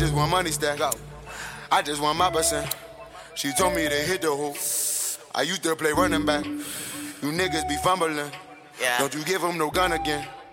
just want money stack. I just want my percent. She told me to hit the hoop. I used to play running back. You niggas be fumbling. Yeah. Don't you give them no gun again.